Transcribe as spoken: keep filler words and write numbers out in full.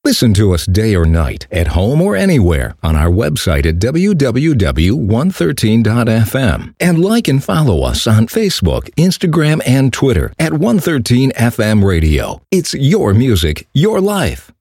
Listen to us day or night, at home or anywhere, on our website at w w w dot one thirteen dot f m. And like and follow us on Facebook, Instagram, and Twitter at one thirteen F M Radio. It's your music, your life.